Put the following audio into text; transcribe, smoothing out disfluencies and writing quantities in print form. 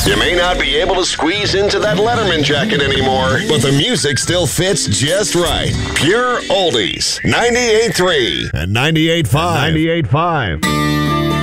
You may not be able to squeeze into that Letterman jacket anymore, but the music still fits just right. Pure Oldies, 98.3 and 98.5.